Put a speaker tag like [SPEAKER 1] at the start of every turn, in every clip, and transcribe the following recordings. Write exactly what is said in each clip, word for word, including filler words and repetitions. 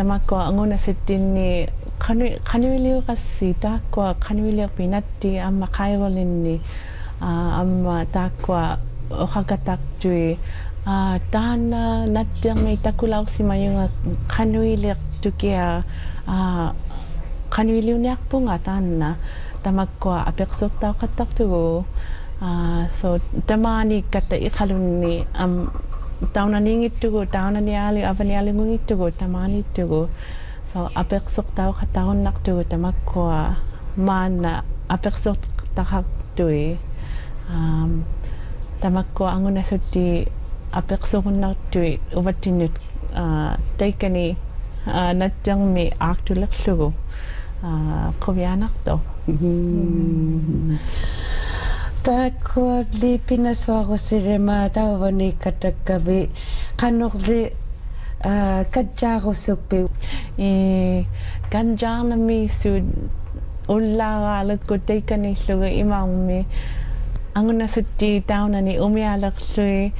[SPEAKER 1] tamako anguna sitinni kanu kanuiliu kassi takwa kanuiliu pinatti amma kairolinni amma takwa ohagatakdui tana natjang itakulau si mayunga kanuiliu tukia kanuiliu niakpunga tanna tamako apeksok tau kataktugo so tamani kata ikalunni am tauna ningitugo tauna niali avani ali ngitugo tamani tugo so apeksok tau katahon naktugo tamako mana apeksok tahak tui um tamako anguna suti apeksok naktui uvatinut taikani natjang mi aktulak sugo kovianak to
[SPEAKER 2] Takwa gli pinaswako sirema tawani katakabi kanokli kadjako sukpi
[SPEAKER 1] e kanjang na mi sud ulla ala ko taikani suga imami anguna suti tauna ni umialak sui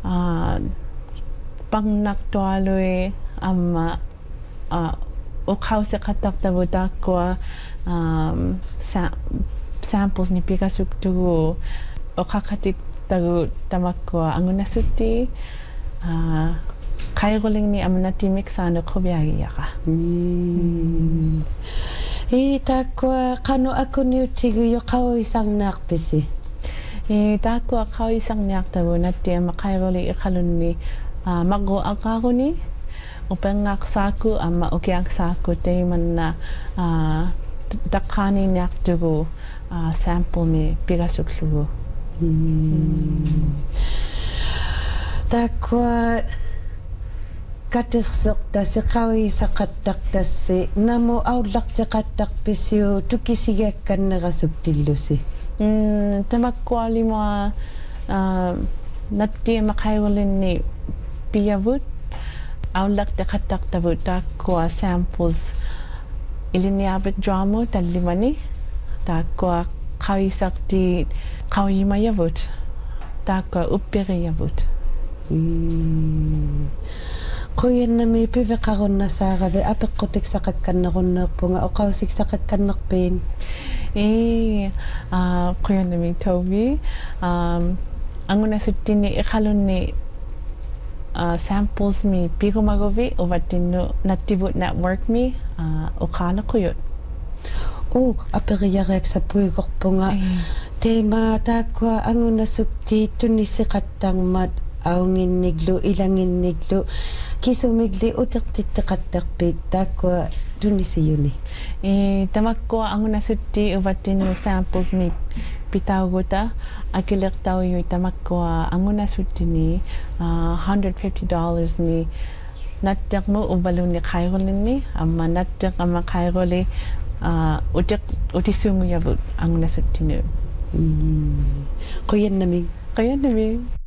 [SPEAKER 1] pangnak toaloi amma ukhaw sa katak tabuta ko sa samples ni pikasuk tugu okakatik tagu tamako anguna suti kairoling ni amanati mixano kobiagi yaka
[SPEAKER 2] i takwa kano ako ni utigu yo kaw isang nakpisi
[SPEAKER 1] i takwa kaw isang nak tabu nati makairoli ikalunni mago akako ni upengak saku ama ukiak saku tayman na dakani nyak tugu Uh, sample mi pigasuk sugu.
[SPEAKER 2] Hmm. Takwa katisok ta si kawi sa katak ta si namo aulak sa katak pisyo tukisiga kan nagasuk tilusi.
[SPEAKER 1] Hmm, tamakwa lima uh, nati makaywalin ni piyavut aulak ta katak tabut takwa samples iliniabik drama talimani takwa kawisak di kawima yavut takwa uppiri yavut
[SPEAKER 2] kuyan na may pivakaron na sa kabe apik kutik sa kakanaron na po nga o kawsik sa kakanak pen
[SPEAKER 1] eh kuyan na may Toby um anguna sutin ni ikalon ni samples mi pigo magovi o vatino natibut network mi o kala kuyot
[SPEAKER 2] oh aperiarek sa puigok po nga tema takwa anguna sukti tunisi katang mat awngin niglo ilangin niglo kisumigli utak titakatak pit takwa tunisi yuni
[SPEAKER 1] eh tamakwa anguna sukti uvatin no samples mi pitawgota akilek taw yu tamakwa anguna sukti ni one hundred fifty dollars ni natyak mo ubalun ni kairolin ni amma natyak ama kairoli Uh, utik utisungu yabut ang nasutinu.
[SPEAKER 2] Mm. Kuyan namin.
[SPEAKER 1] Kuyan namin.